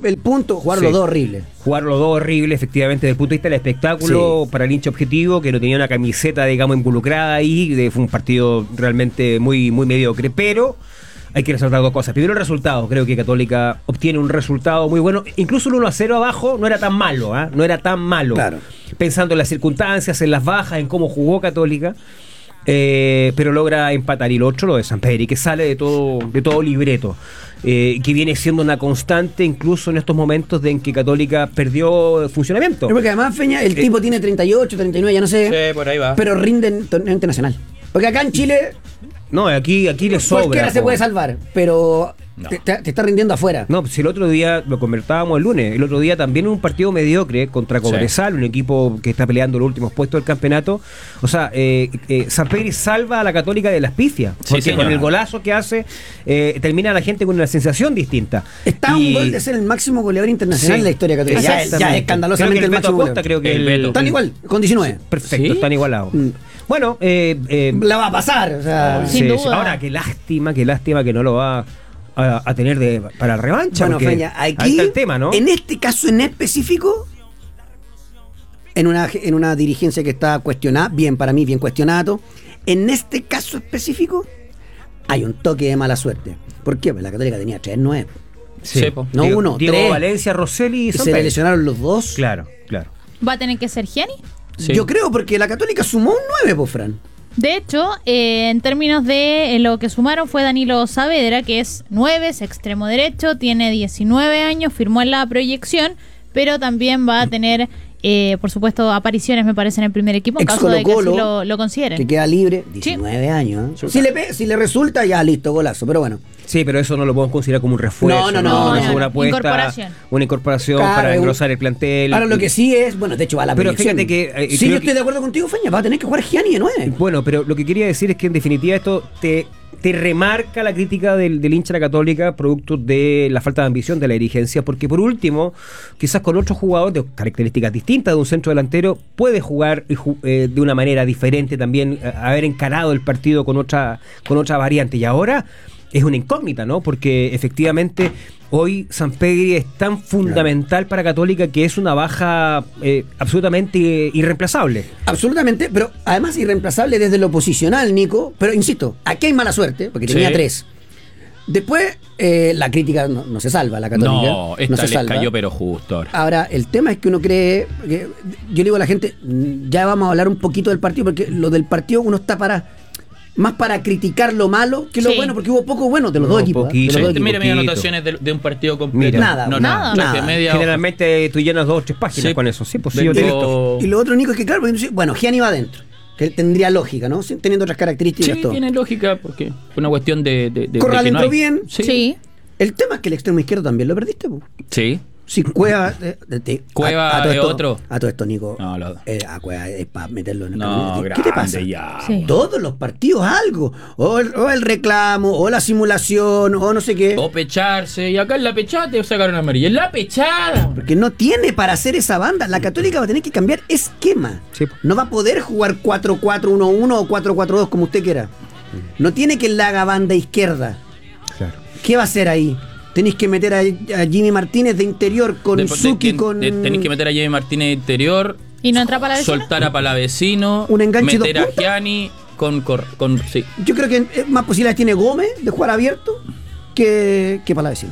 el punto, jugaron los dos horribles. Jugaron los dos horribles, efectivamente, desde el punto de vista del espectáculo, para el hincha objetivo, que no tenía una camiseta, digamos, involucrada ahí, fue un partido realmente muy, muy mediocre, pero hay que resaltar dos cosas. Primero el resultado, creo que Católica obtiene un resultado muy bueno, incluso el 1-0 abajo no era tan malo, no era tan malo, claro. Pensando en las circunstancias, en las bajas, en cómo jugó Católica. Pero logra empatar. Y lo otro, lo de Sampedri, que sale de todo libreto, que viene siendo una constante incluso en estos momentos en que Católica perdió funcionamiento. Porque además, Feña, el tipo tiene 38, 39, ya no sé, Sí, por ahí va. pero rinde en torneo internacional. Porque acá en Chile No, aquí le sobra. cualquiera se puede salvar, pero te está rindiendo afuera. No, si el otro día, lo conversábamos el lunes, el otro día también un partido mediocre contra Cobresal, un equipo que está peleando los últimos puestos del campeonato. O sea, Sampedri salva a la Católica de las pifias, porque con el golazo que hace, termina la gente con una sensación distinta. Está un gol de ser el máximo goleador internacional de la historia católica. Ya es escandalosamente creo que el máximo Acosta, goleador. creo que El Beto. Están igual, con 19. Perfecto, están igualados. Bueno, La va a pasar, o sea. Sin duda. Ahora, qué lástima que no lo va a tener para la revancha. Bueno, porque Feña, ahí aquí, está el tema, ¿no? en este caso en específico, en una dirigencia que está cuestionada, bien para mí, bien cuestionado, en este caso específico, hay un toque de mala suerte. ¿Por qué? Pues la Católica tenía 3-9. Sí, po. No Diego, uno, Diego 3. Valencia, Rosselli y Se Sampedri. le lesionaron los dos. Claro. ¿Va a tener que ser Gianni? Sí. Yo creo porque la Católica sumó un 9, pues, Fran. De hecho, en términos de lo que sumaron fue Danilo Saavedra, que es 9, es extremo derecho, tiene 19 años, firmó en la proyección, pero también va a tener, por supuesto, apariciones, me parece, en el primer equipo, en Ex caso de que Colo-Colo, así lo consideren. Que queda libre, 19 años. Si le resulta, ya listo, golazo, pero bueno. Sí, pero eso no lo podemos considerar como un refuerzo. No, es una apuesta, incorporación. una incorporación Claro, para engrosar el plantel. Ahora lo que sí es, bueno, de hecho va a la Pero proyección. fíjate que, sí, creo yo estoy de acuerdo contigo, Feña, va a tener que jugar Gianni de 9. Bueno, pero lo que quería decir es que en definitiva esto te remarca la crítica del hincha de la Católica producto de la falta de ambición de la dirigencia, porque por último, quizás con otros jugadores de características distintas de un centro delantero, puede jugar de una manera diferente también, haber encarado el partido con otra variante, y ahora es una incógnita, ¿no? Porque efectivamente hoy Sampedri es tan fundamental para Católica que es una baja absolutamente irreemplazable. Absolutamente, pero además irreemplazable desde lo posicional, Nico. Pero insisto, aquí hay mala suerte, porque tenía 3. Después, la crítica no se salva, la Católica. No, esta se les salva. cayó pero justo ahora. Ahora, el tema es que uno cree, yo le digo a la gente, ya vamos a hablar un poquito del partido, porque lo del partido uno está más para criticar lo malo que lo bueno, porque hubo poco bueno de los dos equipos. Poquito, de los dos Mira equipos. mis anotaciones de un partido completo. Mira, nada. Traje media hoja. Generalmente tú llenas 2 o 3 páginas Sí. con eso. Sí, pues sí, Vengo- yo te he visto. Y lo otro, Nico, es que claro, porque, bueno, Gianni va adentro, que tendría lógica, ¿no? Teniendo otras características. Sí, todo. tiene lógica porque fue una cuestión de Corral que no entró hay. bien. Sí. El tema es que el extremo izquierdo también lo perdiste, po. Sí. Si Cueva. Cueva todo es esto, otro. A todo esto, Nico. No, a Cueva es para meterlo en el No, camino. ¿Qué te pasa? grande ya. Sí. Todos los partidos algo. O el reclamo, o la simulación, o no sé qué. O pecharse. Y acá en la pechada te sacaron amarilla. ¡En la pechada! Porque no tiene para hacer esa banda. La Católica va a tener que cambiar esquema. Sí. No va a poder jugar 4-4-1-1 o 4-4-2 como usted quiera. No tiene que la haga banda izquierda. Claro. ¿Qué va a hacer ahí? Tenéis que meter a Jimmy Martínez de interior con Suki, con... Tenéis que meter a Jimmy Martínez de interior. ¿Y no entra para la vecina? Soltar a Palavecino. Un enganche meter dos a puntas. Gianni con sí. Yo creo que más posibilidades tiene Gómez de jugar abierto que para la vecina.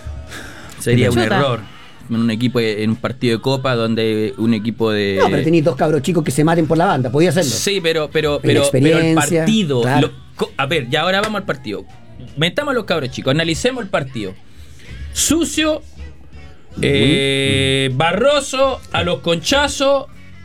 Sería un Chuta. error. En un equipo, en un partido de copa donde un equipo de. No, pero tenéis dos cabros chicos que se maten por la banda. Podía hacerlo. Sí, pero el experiencia, partido. claro. A ver, ya ahora vamos al partido. Metamos a los cabros chicos, analicemos el partido. Sucio, barroso, a los conchazos,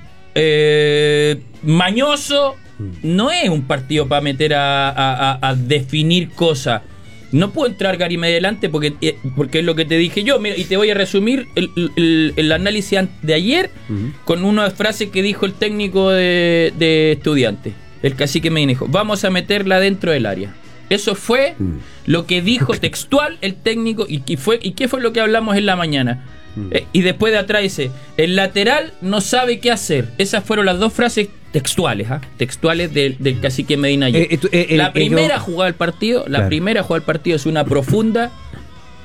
mañoso. No es un partido para meter a definir cosas. No puedo entrar Gary adelante porque es lo que te dije yo. Mira, y te voy a resumir el análisis de ayer con una frase que dijo el técnico de Estudiantes, el cacique Medina. Dijo: vamos a meterla dentro del área. Eso fue lo que dijo textual el técnico. ¿Y qué fue lo que hablamos en la mañana? Y después de atrás dice: el lateral no sabe qué hacer. Esas fueron las dos frases textuales, textuales del cacique Medina ayer. La primera jugada del partido, es una profunda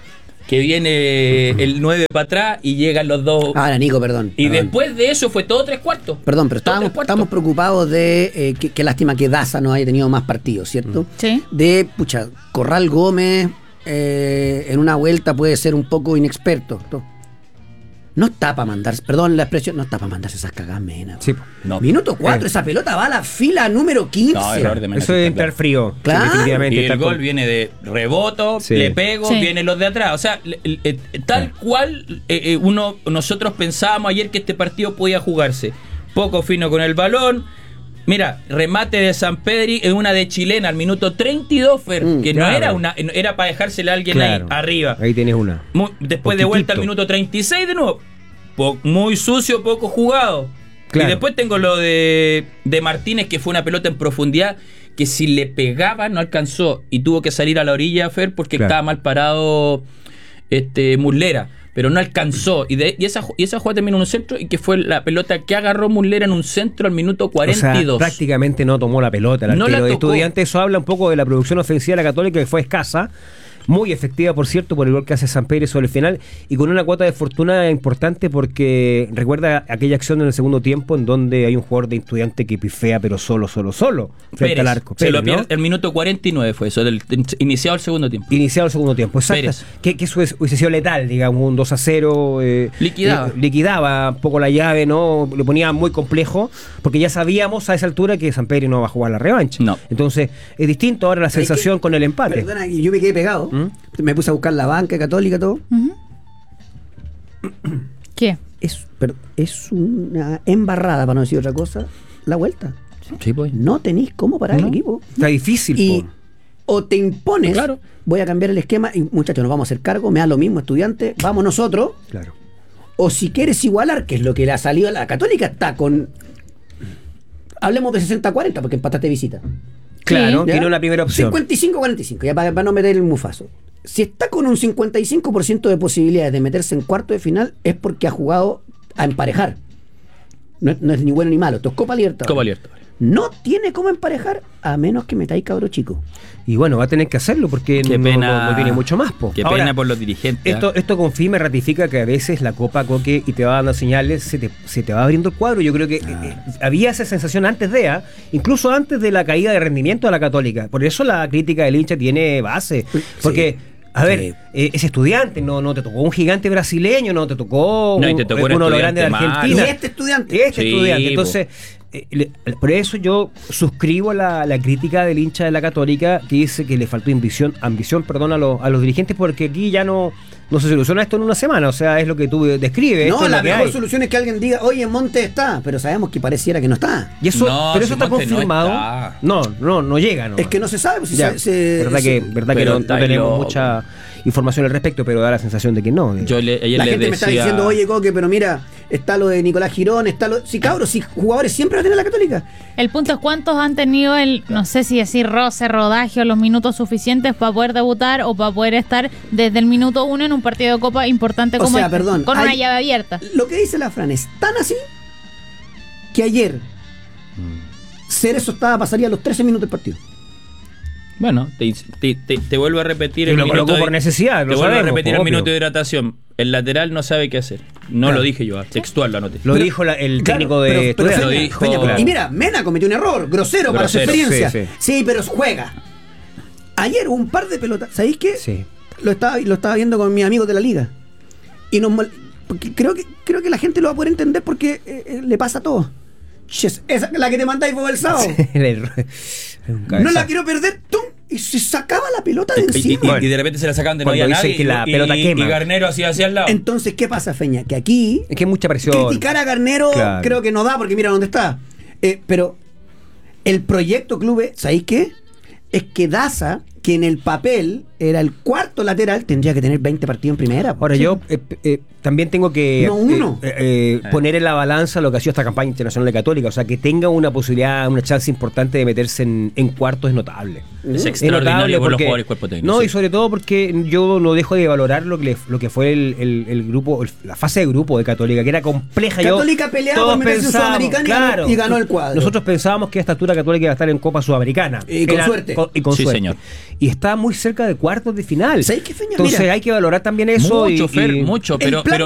que viene el 9 para atrás y llegan los dos. Ahora, Nico, perdón. Y perdón. después de eso fue todo 3/4. Perdón, pero Todo 3/4. estamos preocupados de qué lástima que Daza no haya tenido más partidos, ¿cierto? Sí. De, Corral Gómez en una vuelta puede ser un poco inexperto. No está para mandarse, perdón la expresión, no está para mandarse esas cagadas, Mena. Sí. No. Minuto 4, esa pelota va a la fila número 15. No, error de Mena, Eso sí, es está entrar frío. Claro. Definitivamente. Y el estar gol con- viene de reboto, Sí. le pego, Sí. vienen los de atrás. O sea, tal cual nosotros pensábamos ayer que este partido podía jugarse. Poco fino con el balón. Mira, remate de San Pedri en una de chilena al minuto 32, Fer, que claro. no era para dejársela a alguien Claro. ahí arriba. Ahí tienes una. Después de vuelta al Poquitito. minuto 36 de nuevo. Muy sucio, poco jugado. Claro. Y después tengo lo de Martínez, que fue una pelota en profundidad, que si le pegaba no alcanzó y tuvo que salir a la orilla, Fer, porque Claro. estaba mal parado Muslera, pero no alcanzó. Y esa jugada terminó en un centro, y que fue la pelota que agarró Muslera en un centro al minuto 42. O sea, prácticamente no tomó la pelota el No arquero la de tocó. Estudiantes. Eso habla un poco de la producción ofensiva de la Católica, que fue escasa. Muy efectiva, por cierto, por el gol que hace San Pedro sobre el final, y con una cuota de fortuna importante, porque recuerda aquella acción en el segundo tiempo en donde hay un jugador de Estudiante que pifea, pero solo frente Pérez, al arco. se lo Pérez, ¿no? pierde el minuto 49 fue eso, iniciado el segundo tiempo. Iniciado el segundo tiempo, exacto. Pérez. Que eso hubiese sido letal, digamos, un 2-0. Liquidaba un poco la llave, ¿no? Lo ponía muy complejo, porque ya sabíamos a esa altura que San Pedro no va a jugar la revancha. No. Entonces, es distinto ahora la sensación con el empate. Perdona, y yo me quedé pegado. Me puse a buscar la banca católica, todo. Ujú. ¿Qué? Es una embarrada, para no decir otra cosa, la vuelta. Sí, pues. No tenéis cómo parar el equipo. Está difícil, Y po. o te impones, Claro. voy a cambiar el esquema y muchachos, nos vamos a hacer cargo, me da lo mismo, estudiante, vamos nosotros. Claro. O si quieres igualar, que es lo que le ha salido a la Católica, está con. Hablemos de 60-40, porque empataste visita. Claro, ¿Ya? tiene una primera opción. 55-45, ya para no meter el mufazo. Si está con un 55% de posibilidades de meterse en cuarto de final, es porque ha jugado a emparejar. No es ni bueno ni malo, esto es Copa Libertadores. Copa Libertadores. No tiene cómo emparejar a menos que metáis cabro chico. Y bueno, va a tener que hacerlo porque Qué pena. no tiene mucho más, po. Qué Ahora, pena por los dirigentes. Esto confirma y ratifica que a veces la Copa Coque y te va dando señales, se te va abriendo el cuadro. Yo creo que había esa sensación antes incluso antes de la caída de rendimiento de la Católica. Por eso la crítica del hincha tiene base. Porque, a ver, es estudiante, no te tocó un gigante brasileño, no te tocó No, y te tocó un uno de los grandes de estudiante Argentina. malo. Y este estudiante. Sí, Estudiante. po. Entonces, por eso yo suscribo la crítica del hincha de la Católica que dice que le faltó ambición a los dirigentes, porque aquí ya no se soluciona esto en una semana. O sea, es lo que tú describes. esto No, es la lo que mejor hay. solución es que alguien diga, oye, Monte está, pero sabemos que pareciera que no está. Y eso, No, pero si eso está Monte no confirmado. está. No llega. No. Es que no se sabe. Pues, si Ya, verdad que pero no está tenemos loco. mucha información al respecto, pero da la sensación de que no. Ayer la le gente me está decía- diciendo, oye, Coque, pero mira, está lo de Nicolás Girón, está lo. Sí, cabros, sí, jugadores siempre va a tener la Católica. El punto es cuántos han tenido no sé si decir roce, rodaje o los minutos suficientes para poder debutar o para poder estar desde el minuto 1 en un partido de Copa importante O como sea, este, perdón, con una hay- llave abierta. Lo que dice la Fran es tan así que ayer Cerezo pasaría los 13 minutos del partido. Bueno, te vuelvo a repetir Y el lo minuto colocó por necesidad, Te lo vuelvo a sabemos, repetir po, el minuto obvio. de hidratación. El lateral no sabe qué hacer. No Claro. lo dije yo, textual lo anoté. Lo Pero- dijo el Claro, técnico de pero Estudiantes. lo Feña, dijo- Feña, Claro. y mira, Mena cometió un error, grosero para su Grosero, experiencia. sí, Sí, sí. pero juega. Ayer hubo un par de pelotas, ¿sabéis qué? Sí. Lo estaba viendo con mis amigos de la liga. Y porque creo que la gente lo va a poder entender porque le pasa a todos. Ches, esa la que te mandáis fue el sábado. El error. Un No cabezazo. la quiero perder, ¡tum! Y se sacaba la pelota de Y, encima. y de repente se la sacaban de no Cuando había dicen nadie que la pelota quema. y Garnero hacía hacia el lado. Entonces, ¿qué pasa, Feña? Que aquí Es que hay mucha presión. criticar a Garnero Claro. creo que no da porque mira dónde está. Pero el proyecto Clube, ¿sabéis qué? Es que Daza, que en el papel era el cuarto lateral, tendría que tener 20 partidos en primera. Ahora yo también tengo que No, uno. poner en la balanza lo que ha sido esta campaña internacional de Católica. O sea, que tenga una posibilidad, una chance importante de meterse en cuartos es notable. Es Es extraordinario notable por los porque- jugadores cuerpo técnico. No, sí. y sobre todo porque yo no dejo de valorar lo que fue el grupo, la fase de grupo de Católica, que era compleja. Católica peleaba todos por meterse en pensábamos, Sudamericana y ganó el cuadro. Nosotros pensábamos que a esta altura Católica iba a estar en Copa Sudamericana. Y con suerte. Y con Sí, suerte. señor. Y está muy cerca de cuartos de final. ¿Sabes qué, Feña? Entonces Mira, hay que valorar también eso. Mucho, Fer, mucho. el Pero plan